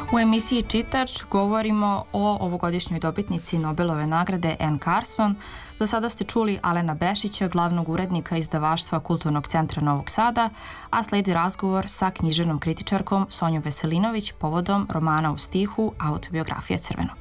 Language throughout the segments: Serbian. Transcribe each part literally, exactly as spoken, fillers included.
U emisiji Čitač govorimo o ovogodišnjoj dobitnici Nobelove nagrade Anne Carson. Do sada ste čuli Alena Bešića, glavnog urednika izdavaštva Kulturnog centra Novog Sada, a sledi razgovor sa književnom kritičarkom Sonjom Veselinović povodom romana u stihu Autobiografija crvenog.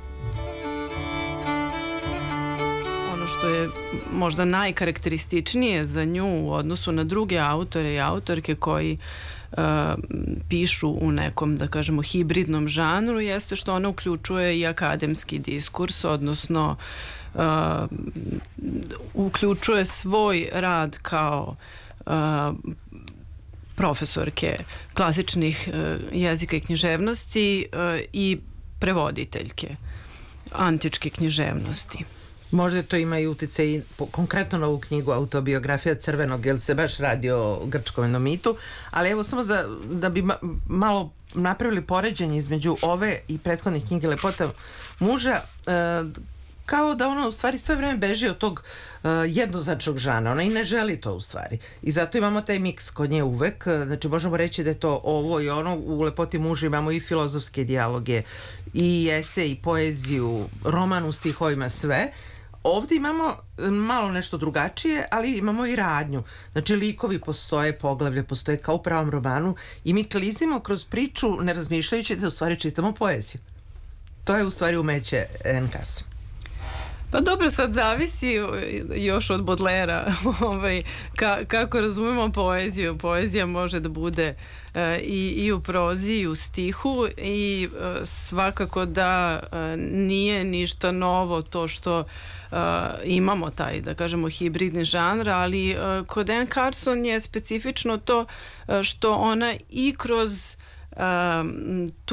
Ono što je možda najkarakterističnije za nju u odnosu na druge autore i autorke koji uh, pišu u nekom, da kažemo, hibridnom žanru, jeste što ona uključuje i akademski diskurs, odnosno uh, uključuje svoj rad kao uh, profesorke klasičnih uh, jezika i književnosti uh, i prevoditeljke antičke književnosti. Možda to ima i utjecaj konkretno na ovu knjigu Autobiografija crvenog, jer se baš radi o grčkom enomitu, ali evo samo za, da bi ma, malo napravili poređenje između ove i prethodnih knjige Lepota muža, e, kao da ona u stvari sve vreme beži od tog uh, jednoznačnog žana, ona i ne želi to u stvari. I zato imamo taj miks kod nje uvek, znači možemo reći da je to ovo i ono, u Lepoti muža imamo i filozofske dijaloge, i esej, i poeziju, roman u stihovima, sve. Ovdje imamo malo nešto drugačije, ali imamo i radnju. Znači likovi postoje, poglavlje postoje kao u pravom romanu i mi klizimo kroz priču ne razmišljajući da u stvari čitamo poeziju. To je u stvari umeće Anne Carson. Pa dobro, sad zavisi još od Baudelaira ovaj, ka, kako razumemo poeziju. Poezija može da bude uh, i, i u prozi i u stihu i uh, svakako da uh, nije ništa novo to što uh, imamo taj, da kažemo, hibridni žanr, ali uh, kod Anne Carson je specifično to uh, što ona i kroz um, tu